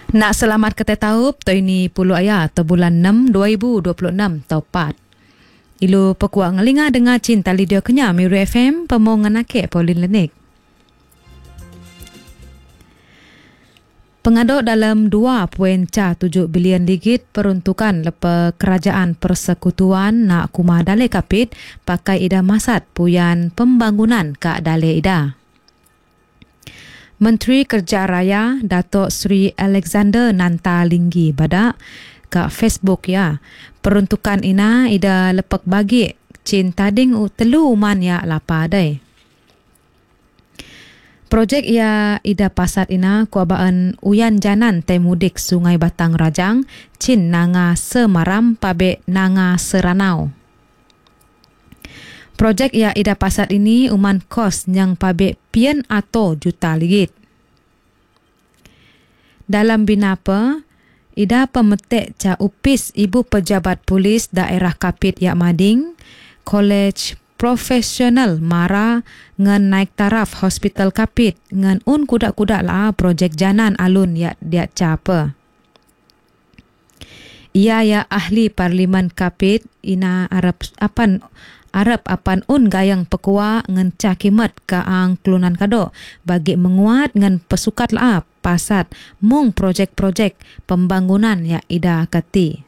Nak selamat kata tahup to ini puluh ayat to bulan 6 2026 to 4. Ilu pekuak ngelinga dengan cinta lidio kenya Miru FM pemongan ake Pauline Lenik. Pengaduk dalam 2.7 bilion ringgit peruntukan lepa kerajaan persekutuan nak kumah dalai kapit pakai ida masat puyan pembangunan kak dalai ida. Menteri Kerja Raya Datuk Seri Alexander Nantalinggi badak kat Facebook ya. Peruntukan ina ida lepek bagi cin tading telu uman ya lapa dai. Projek ya ida pasat ina kuabaan uyan janan temudik Sungai Batang Rajang cin nanga semaram pabe nanga seranau. Projek ya ida pasat ini uman kos yang pabe pian atau juta ringgit. Dalam binapa, ida pemetik ca upis ibu pejabat polis daerah Kapit Yak Mading, College Profesional Mara ngan naik taraf Hospital Kapit ngan un kudak-kudak lah projek janan alun ya dia capa. Ia ya ahli Parlimen Kapit ina Arab apan un gayang pekua ngan cakimat kaang kelunan kado bagi menguat ngan pesukat lah pasat mung projek-projek pembangunan ya ida kati.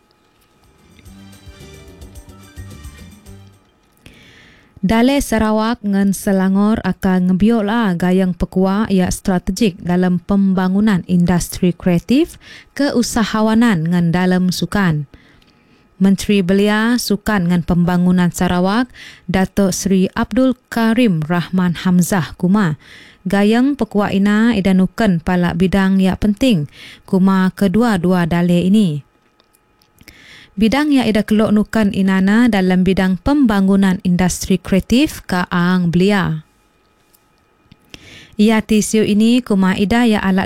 Dalai Sarawak ngan Selangor akan ngebiok lah gayang pekua ya strategik dalam pembangunan industri kreatif keusahawanan ngan dalam sukan. Menteri Belia Sukan ngan Pembangunan Sarawak, Datuk Seri Abdul Karim Rahman Hamzah kuma gayang pekua ina ida nuken pala bidang yang penting kuma kedua-dua dalai ini. Bidang yang ida kelok nuken inana dalam bidang pembangunan industri kreatif kaang Belia. Ia tisiu ini kuma ida ya alat